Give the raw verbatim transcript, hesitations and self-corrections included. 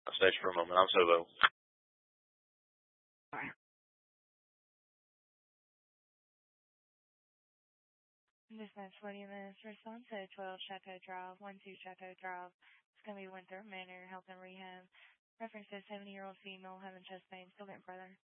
I'll stay for a moment. I'm Sobo. Bye. This is forty minutes response to twelve Chateau Drive, one two Chateau Drive. It's going to be Winthrop Manor Health and Rehab. Reference to seventy-year-old female having chest pain, still getting further.